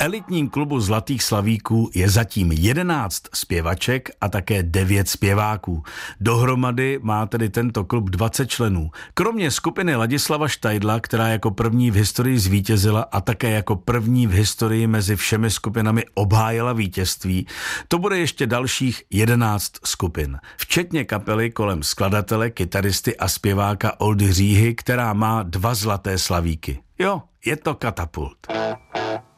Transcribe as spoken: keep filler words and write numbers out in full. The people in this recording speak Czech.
elitním klubu Zlatých slavíků je zatím jedenáct zpěvaček a také devět zpěváků. Dohromady má tedy tento klub dvacet členů. Kromě skupiny Ladislava Štajdla, která jako první v historii zvítězila a také jako první v historii mezi všemi skupinami obhájila vítězství, to bude ještě dalších jedenáct skupin. Včetně kapely kolem skladatele, kytaristy a zpěváka Oldy Říhy, která má dva zlaté slavíky. Jo, je to Katapult.